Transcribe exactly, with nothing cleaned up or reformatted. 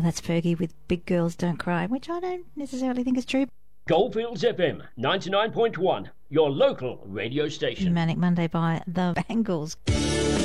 Well, that's Fergie with Big Girls Don't Cry, which I don't necessarily think is true. Goldfields F M, ninety-nine point one, your local radio station. Manic Monday by The Bangles.